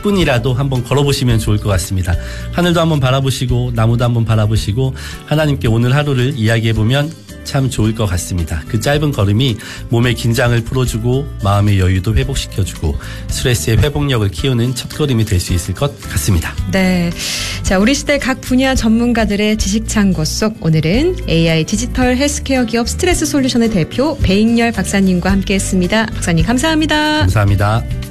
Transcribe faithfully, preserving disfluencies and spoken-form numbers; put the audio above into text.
십 분이라도 한번 걸어보시면 좋을 것 같습니다. 하늘도 한번 바라보시고 나무도 한번 바라보시고 하나님께 오늘 하루를 이야기해보면 참 좋을 것 같습니다. 그 짧은 걸음이 몸의 긴장을 풀어주고 마음의 여유도 회복시켜주고 스트레스의 회복력을 키우는 첫걸음이 될 수 있을 것 같습니다. 네, 자 우리 시대 각 분야 전문가들의 지식 창고 속 오늘은 에이아이 디지털 헬스케어 기업 스트레스 솔루션의 대표 배익열 박사님과 함께했습니다. 박사님 감사합니다. 감사합니다.